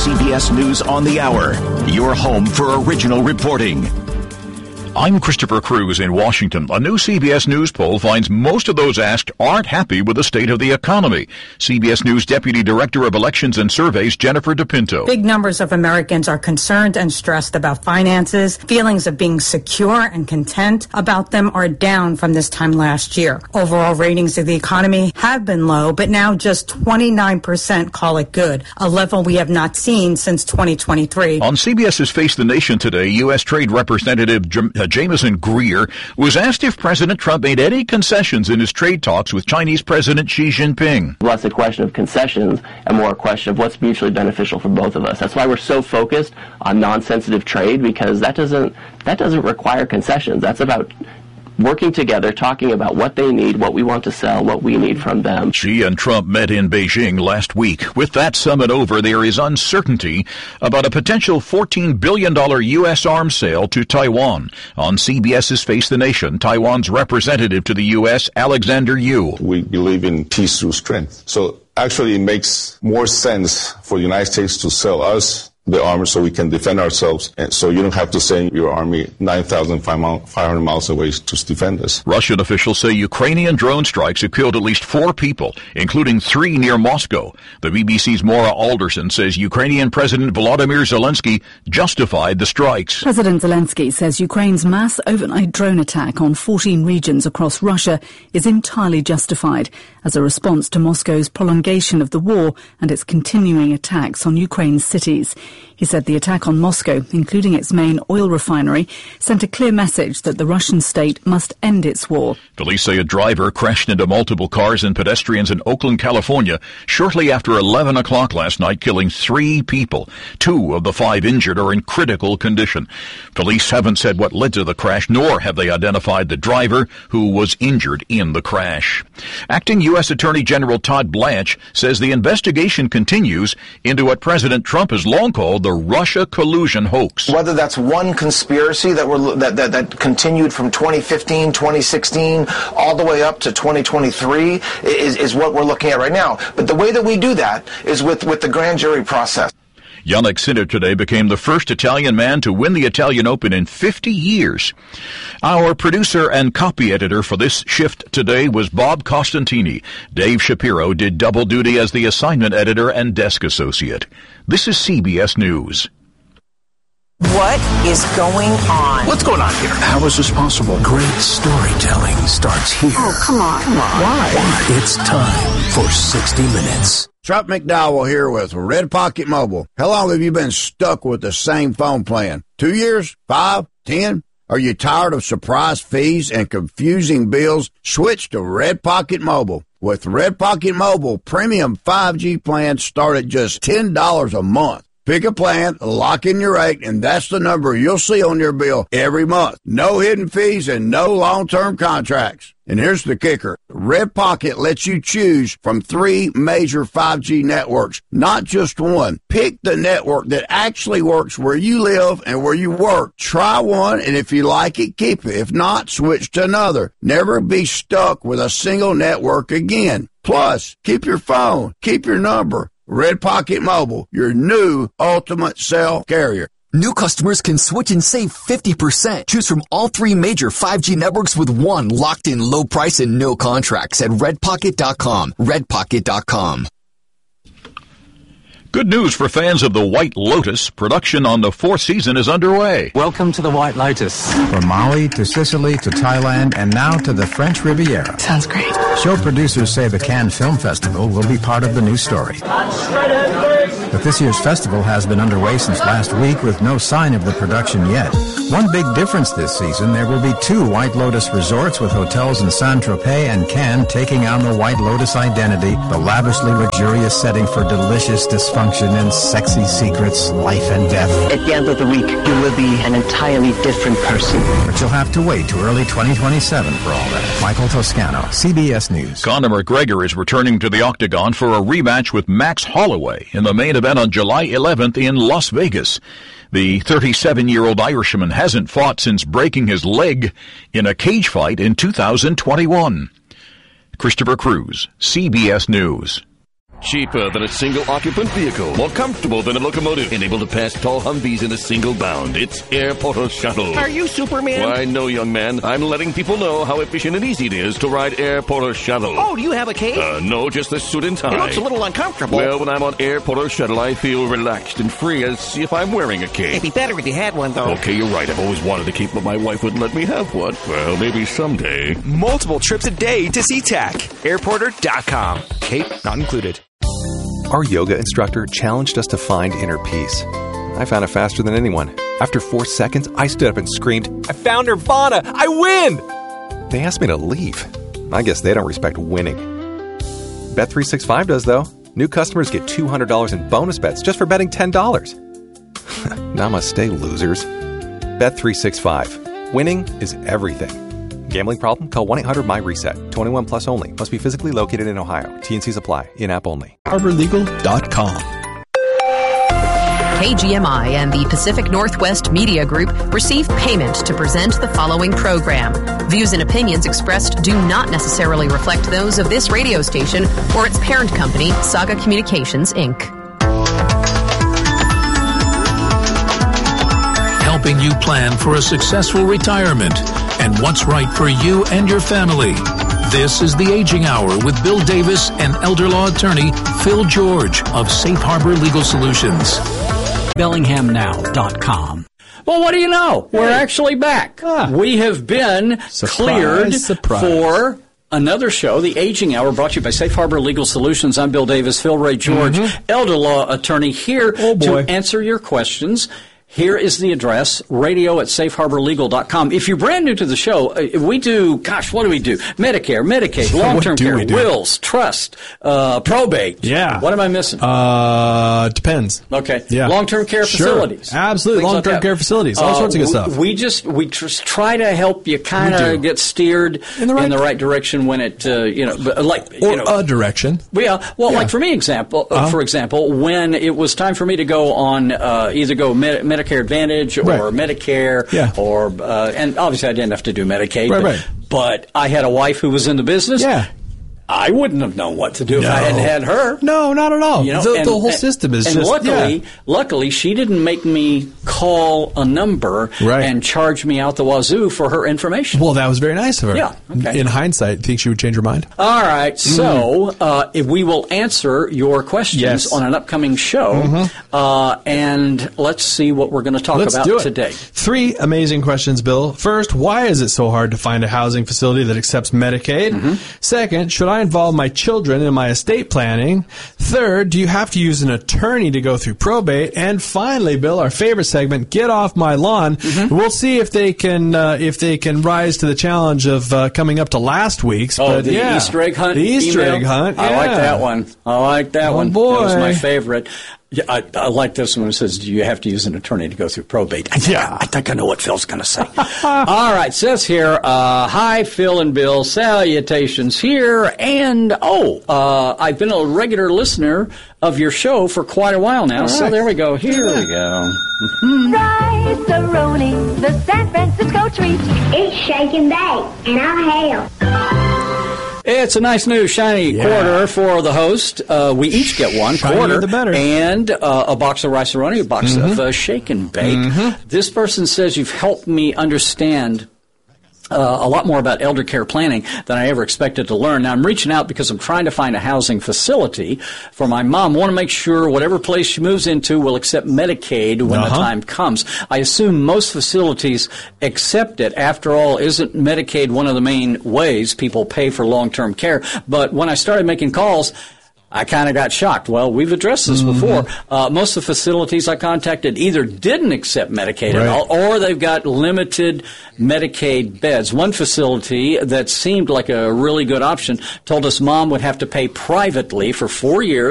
CBS News on the Hour, your home for original reporting. I'm Christopher Cruz in Washington. A new CBS News poll finds most of those asked aren't happy with the state of the economy. CBS News Deputy Director of Elections and Surveys, Jennifer DePinto. Big numbers of Americans are concerned and stressed about finances. Feelings of being secure and content about them are down from this time last year. Overall ratings of the economy have been low, but now just 29% call it good, a level we have not seen since 2023. On CBS's Face the Nation today, U.S. Trade Representative Jameson Greer was asked if President Trump made any concessions in his trade talks with Chinese President Xi Jinping. Less a question of concessions and more a question of what's mutually beneficial for both of us. That's why we're so focused on non-sensitive trade, because that doesn't require concessions. That's about working together, talking about what they need, what we want to sell, what we need from them. Xi and Trump met in Beijing last week. With that summit over, there is uncertainty about a potential $14 billion U.S. arms sale to Taiwan. On CBS's Face the Nation, Taiwan's representative to the U.S., Alexander Yu. We believe in peace through strength. So actually it makes more sense for the United States to sell us the arms so we can defend ourselves, and so you don't have to send your army 9,500 miles away to defend us. Russian officials say Ukrainian drone strikes have killed at least 4 people, including 3 near Moscow. The BBC's Maura Alderson says Ukrainian President Volodymyr Zelensky justified the strikes. President Zelensky says Ukraine's mass overnight drone attack on 14 regions across Russia is entirely justified as a response to Moscow's prolongation of the war and its continuing attacks on Ukraine's cities. He said the attack on Moscow, including its main oil refinery, sent a clear message that the Russian state must end its war. Police say a driver crashed into multiple cars and pedestrians in Oakland, California, shortly after 11 o'clock last night, killing 3 people. 2 of the 5 injured are in critical condition. Police haven't said what led to the crash, nor have they identified the driver who was injured in the crash. Acting U.S. Attorney General Todd Blanche says the investigation continues into what President Trump has long called the Russia collusion hoax. Whether that's one conspiracy that continued from 2015, 2016, all the way up to 2023 is what we're looking at right now. But the way that we do that is with the grand jury process. Jannik Sinner today became the first Italian man to win the Italian Open in 50 years. Our producer and copy editor for this shift today was Bob Costantini. Dave Shapiro did double duty as the assignment editor and desk associate. This is CBS News. What is going on? What's going on here? How is this possible? Great storytelling starts here. Oh, come on. Why? It's time for 60 Minutes. Chuck McDowell here with Red Pocket Mobile. How long have you been stuck with the same phone plan? 2 years? 5? 10? Are you tired of surprise fees and confusing bills? Switch to Red Pocket Mobile. With Red Pocket Mobile, premium 5G plans start at just $10 a month. Pick a plan, lock in your rate, and that's the number you'll see on your bill every month. No hidden fees and no long-term contracts. And here's the kicker. Red Pocket lets you choose from 3 major 5G networks, not just one. Pick the network that actually works where you live and where you work. Try one, and if you like it, keep it. If not, switch to another. Never be stuck with a single network again. Plus, keep your phone, keep your number. Red Pocket Mobile, your new ultimate cell carrier. New customers can switch and save 50%. Choose from all 3 major 5G networks with one locked-in low price and no contracts at redpocket.com. Redpocket.com. Good news for fans of The White Lotus. Production on the 4th season is underway. Welcome to The White Lotus. From Mali to Sicily to Thailand and now to the French Riviera. Sounds great. Show producers say the Cannes Film Festival will be part of the new story. But this year's festival has been underway since last week with no sign of the production yet. One big difference this season, there will be 2 White Lotus resorts with hotels in Saint-Tropez and Cannes taking on the White Lotus identity, the lavishly luxurious setting for delicious dysfunction and sexy secrets, life and death. At the end of the week, you will be an entirely different person. But you'll have to wait to early 2027 for all that. Michael Toscano, CBS News. Conor McGregor is returning to the octagon for a rematch with Max Holloway in the main event on July 11th in Las Vegas. The 37-year-old Irishman hasn't fought since breaking his leg in a cage fight in 2021. Christopher Cruz, CBS News. Cheaper than a single-occupant vehicle. More comfortable than a locomotive. And able to pass tall Humvees in a single bound. It's Air Portal Shuttle. Are you Superman? Why, no, young man. I'm letting people know how efficient and easy it is to ride Air Portal Shuttle. Oh, do you have a cape? No, just the suit and tie. It looks a little uncomfortable. Well, when I'm on Air Portal Shuttle, I feel relaxed and free as if I'm wearing a cape. It'd be better if you had one, though. Okay, you're right. I've always wanted a cape, but my wife wouldn't let me have one. Well, maybe someday. Multiple trips a day to SeaTac. Airporter.com. Cape not included. Our yoga instructor challenged us to find inner peace. I found it faster than anyone. After 4 seconds, I stood up and screamed, "I found Nirvana! I win!" They asked me to leave. I guess they don't respect winning. Bet365 does, though. New customers get $200 in bonus bets just for betting $10. Namaste, losers. Bet365. Winning is everything. Gambling problem? Call 1-800-MY-RESET. 21 plus only. Must be physically located in Ohio. T&Cs apply. In-app only. HarborLegal.com. KGMI and the Pacific Northwest Media Group receive payment to present the following program. Views and opinions expressed do not necessarily reflect those of this radio station or its parent company, Saga Communications, Inc. Helping you plan for a successful retirement and what's right for you and your family. This is The Aging Hour with Bill Davis and elder law attorney Phil George of Safe Harbor Legal Solutions. BellinghamNow.com. Well, what do you know? We're actually back. We have been cleared for another show, The Aging Hour, brought to you by Safe Harbor Legal Solutions. I'm Bill Davis, Phil Ray George, elder law attorney, here to answer your questions. Here is the address, radio@safeharborlegal.com. If you're brand new to the show, we do, what do we do? Medicare, Medicaid, long-term care, wills, trust, probate. Yeah. What am I missing? Depends. Okay. Yeah. Long-term care facilities. Absolutely. Long-term care facilities. All sorts of good stuff. We just try to help you kind of get steered in the right direction when it, a direction. Yeah. Well, like for me, for example, when it was time for me to go on, either go Medicare Advantage or Medicare, or and obviously I didn't have to do Medicaid, but I had a wife who was in the business. Yeah. I wouldn't have known what to do if I hadn't had her. No, not at all. The whole system is luckily, she didn't make me call a number and charge me out the wazoo for her information. Well, that was very nice of her. Yeah. Okay. In hindsight, think she would change her mind? All right. So if we will answer your questions on an upcoming show, and let's see what we're going to talk about today. 3 amazing questions, Bill. First, why is it so hard to find a housing facility that accepts Medicaid? Second, should I involve my children in my estate planning? Third, do you have to use an attorney to go through probate? And finally, Bill, our favorite segment, Get Off My Lawn. We'll see if they can rise to the challenge of coming up to last week's. Easter egg hunt. The Easter egg hunt. I like that one. Boy. That was my favorite. Yeah, I like this one. It says, do you have to use an attorney to go through probate? I think I know what Phil's going to say. All right, says here, hi, Phil and Bill, salutations here. And, I've been a regular listener of your show for quite a while now. Right. So there we go. Here we go. Rice-A-Roni, the San Francisco treat. It's shake and bake, and I'll help. It's a nice new shiny quarter for the host. We each get one quarter, the better. And a box of Rice-A-Roni, a box of Shake and Bake. This person says you've helped me understand a lot more about elder care planning than I ever expected to learn. Now, I'm reaching out because I'm trying to find a housing facility for my mom. I want to make sure whatever place she moves into will accept Medicaid when the time comes. I assume most facilities accept it. After all, isn't Medicaid one of the main ways people pay for long-term care? But when I started making calls, I kind of got shocked. Well, we've addressed this before. Most of the facilities I contacted either didn't accept Medicaid at all, or they've got limited Medicaid beds. One facility that seemed like a really good option told us Mom would have to pay privately for 4 years